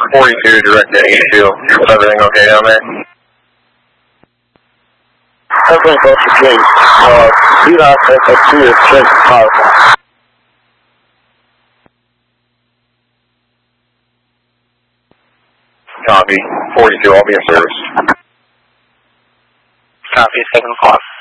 42, direct to Eastfield. Is everything okay down there? Everything's okay. Do not FX2 is just powerful. Copy. 42, I'll be in service. Copy, 7 o'clock.